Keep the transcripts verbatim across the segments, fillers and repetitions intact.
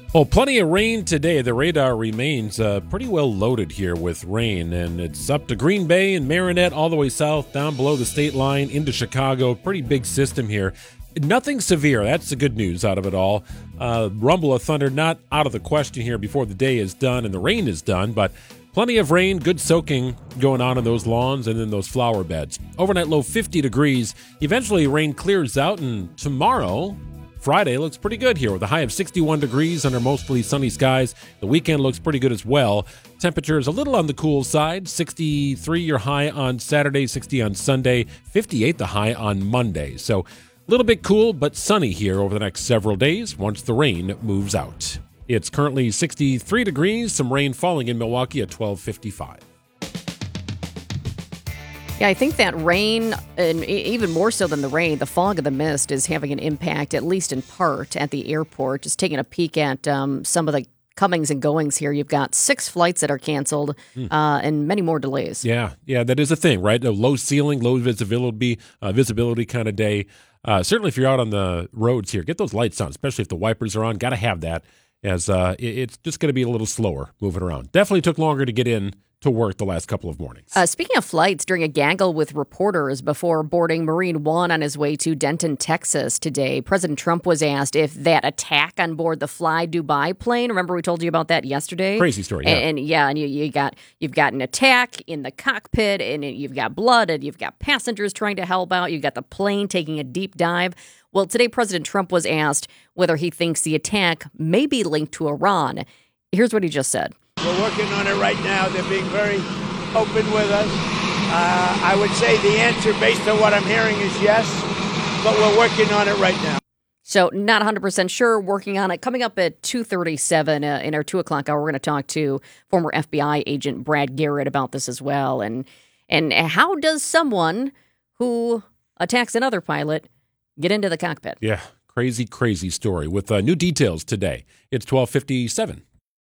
Well, plenty of rain today. The radar remains uh, pretty well loaded here with rain, and it's up to Green Bay and Marinette all the way south, down below the state line into Chicago. Pretty big system here. Nothing severe. That's the good news out of it all. Uh, rumble of thunder not out of the question here before the day is done and the rain is done, but plenty of rain, good soaking going on in those lawns and in those flower beds. Overnight low fifty degrees. Eventually rain clears out, and tomorrow, Friday, looks pretty good here with a high of sixty-one degrees under mostly sunny skies. The weekend looks pretty good as well. Temperature is a little on the cool side. sixty-three your high on Saturday, sixty on Sunday, fifty-eight the high on Monday. So a little bit cool, but sunny here over the next several days once the rain moves out. It's currently sixty-three degrees, some rain falling in Milwaukee at twelve fifty-five. Yeah, I think that rain, and even more so than the rain, the fog of the mist is having an impact, at least in part, at the airport. Just taking a peek at um, some of the comings and goings here. You've got six flights that are canceled mm. uh, and many more delays. Yeah, yeah, that is a thing, right? A low ceiling, low visibility, uh, visibility kind of day. Uh, certainly if you're out on the roads here, get those lights on, especially if the wipers are on. Got to have that, as uh, it, it's just going to be a little slower moving around. Definitely took longer to get in to work the last couple of mornings. Uh, speaking of flights, during a gaggle with reporters before boarding Marine One on his way to Denton, Texas today, President Trump was asked if that attack on board the Fly Dubai plane, remember we told you about that yesterday? Crazy story, yeah. And, and yeah, and you, you got, you've got an attack in the cockpit, and you've got blood, and you've got passengers trying to help out, you've got the plane taking a deep dive. Well, today President Trump was asked whether he thinks the attack may be linked to Iran. Here's what he just said. We're working on it right now. They're being very open with us. Uh, I would say the answer, based on what I'm hearing, is yes, but we're working on it right now. So not one hundred percent sure, working on it. Coming up at two thirty-seven uh, in our two o'clock hour, we're going to talk to former F B I agent Brad Garrett about this as well. And, and how does someone who attacks another pilot get into the cockpit? Yeah, crazy, crazy story with uh, new details today. It's twelve fifty-seven.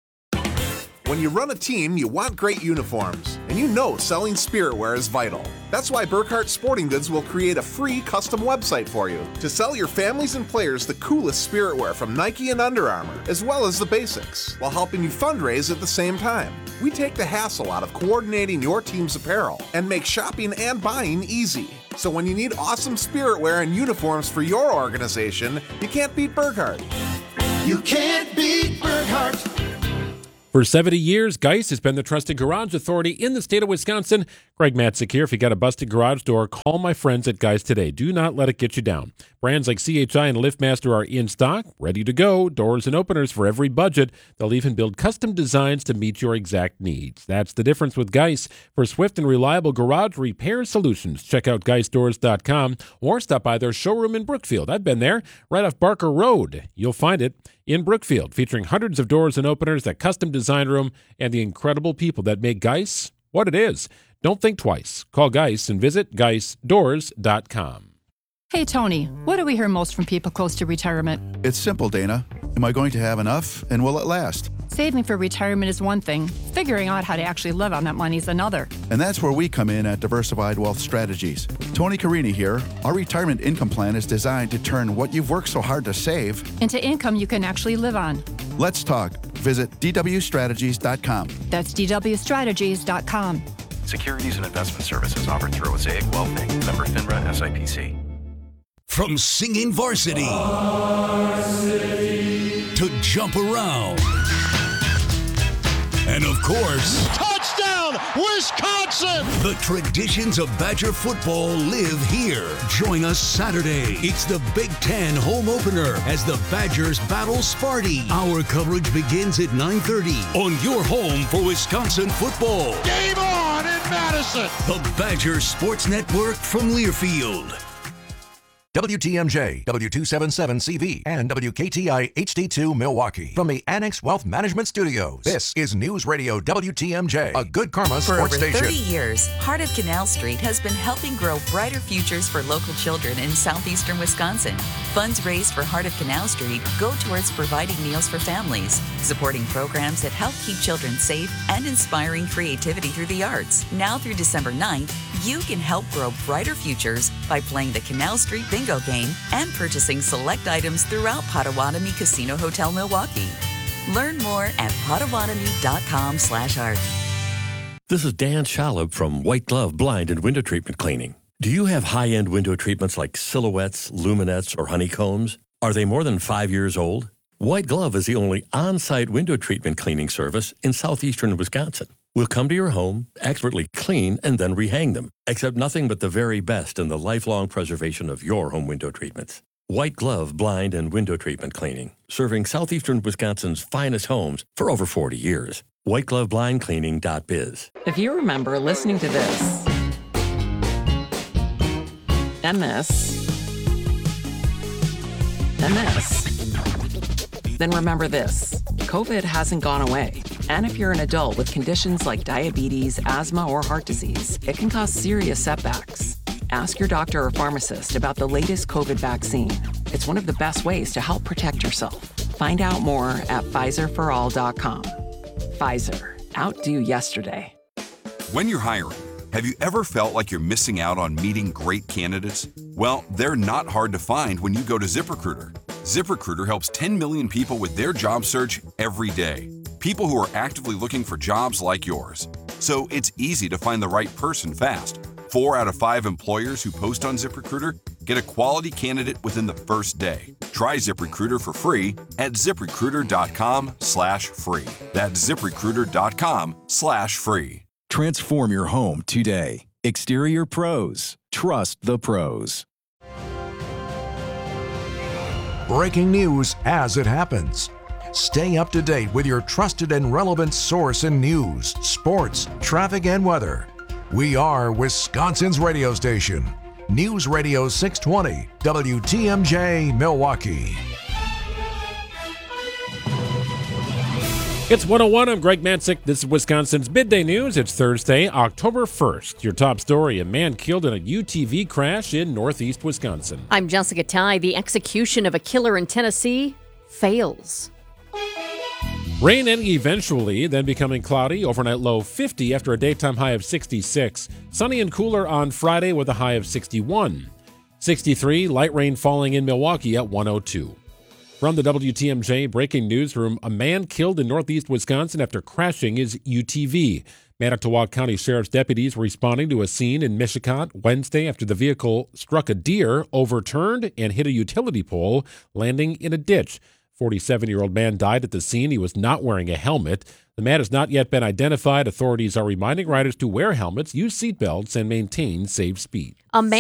When you run a team, you want great uniforms, and you know selling spiritwear is vital. That's why Burkhart Sporting Goods will create a free custom website for you to sell your families and players the coolest spiritwear from Nike and Under Armour, as well as the basics, while helping you fundraise at the same time. We take the hassle out of coordinating your team's apparel and make shopping and buying easy. So when you need awesome spiritwear and uniforms for your organization, you can't beat Burkhart. You can't beat Burkhart. For seventy years, Geist has been the trusted garage authority in the state of Wisconsin. Greg Matzik here. If you got a busted garage door, call my friends at Geist today. Do not let it get you down. Brands like C H I and LiftMaster are in stock, ready to go. Doors and openers for every budget. They'll even build custom designs to meet your exact needs. That's the difference with Geist. For swift and reliable garage repair solutions, check out geist doors dot com or stop by their showroom in Brookfield. I've been there, right off Barker Road. You'll find it in Brookfield, featuring hundreds of doors and openers, that custom design room, and the incredible people that make Geist what it is. Don't think twice. Call Geist and visit geist doors dot com. Hey, Tony, what do we hear most from people close to retirement? It's simple, Dana. Am I going to have enough, and will it last? Saving for retirement is one thing. Figuring out how to actually live on that money is another. And that's where we come in at Diversified Wealth Strategies. Tony Carini here. Our retirement income plan is designed to turn what you've worked so hard to save into income you can actually live on. Let's talk. Visit d w strategies dot com. That's d w strategies dot com. Securities and investment services offered through Mosaic Wealth Incorporated. Member FINRA S I P C. From singing varsity, varsity to jump around, and of course, touchdown, Wisconsin! The traditions of Badger football live here. Join us Saturday. It's the Big Ten home opener as the Badgers battle Sparty. Our coverage begins at nine thirty on your home for Wisconsin football. Game on in Madison! The Badger Sports Network from Learfield. W T M J, W two seventy-seven C V, and W K T I H D two Milwaukee. From the Annex Wealth Management Studios, this is News Radio W T M J, a good karma for sports over station. thirty years, Heart of Canal Street has been helping grow brighter futures for local children in southeastern Wisconsin. Funds raised for Heart of Canal Street go towards providing meals for families, supporting programs that help keep children safe, and inspiring creativity through the arts. Now through December ninth, you can help grow brighter futures by playing the Canal Street Bingo game and purchasing select items throughout Potawatomi Casino Hotel Milwaukee. Learn more at potawatomi.com slash art. This is Dan Shalhoub from White Glove Blind and Window Treatment Cleaning. Do you have high-end window treatments like silhouettes, luminettes, or honeycombs? Are they more than five years old? White Glove is the only on-site window treatment cleaning service in southeastern Wisconsin. We'll come to your home, expertly clean, and then rehang them. Accept nothing but the very best in the lifelong preservation of your home window treatments. White Glove Blind and Window Treatment Cleaning, serving southeastern Wisconsin's finest homes for over forty years. white glove blind cleaning dot biz. If you remember listening to this, and this, and this, then remember this. COVID hasn't gone away. And if you're an adult with conditions like diabetes, asthma, or heart disease, it can cause serious setbacks. Ask your doctor or pharmacist about the latest COVID vaccine. It's one of the best ways to help protect yourself. Find out more at Pfizer for all dot com. Pfizer. Outdo yesterday. When you're hiring, have you ever felt like you're missing out on meeting great candidates? Well, they're not hard to find when you go to ZipRecruiter. ZipRecruiter helps ten million people with their job search every day. People who are actively looking for jobs like yours. So it's easy to find the right person fast. Four out of five employers who post on ZipRecruiter get a quality candidate within the first day. Try ZipRecruiter for free at ZipRecruiter.com slash free. That's ZipRecruiter.com slash free. Transform your home today. Exterior Pros. Trust the pros. Breaking news as it happens. Stay up to date with your trusted and relevant source in news, sports, traffic, and weather. We are Wisconsin's radio station. News Radio six twenty, W T M J, Milwaukee. It's one oh one. I'm Greg Mansick. This is Wisconsin's Midday News. It's Thursday, October first. Your top story, a man killed in a U T V crash in northeast Wisconsin. I'm Jessica Ty. The execution of a killer in Tennessee fails. Rain ending eventually, then becoming cloudy. Overnight low fifty after a daytime high of sixty-six. Sunny and cooler on Friday with a high of sixty-one. sixty-three, light rain falling in Milwaukee at one oh two. From the W T M J breaking newsroom, a man killed in northeast Wisconsin after crashing his U T V. Manitowoc County Sheriff's deputies were responding to a scene in Mishicot Wednesday after the vehicle struck a deer, overturned, and hit a utility pole, landing in a ditch. forty-seven-year-old man died at the scene. He was not wearing a helmet. The man has not yet been identified. Authorities are reminding riders to wear helmets, use seatbelts, and maintain safe speed. A man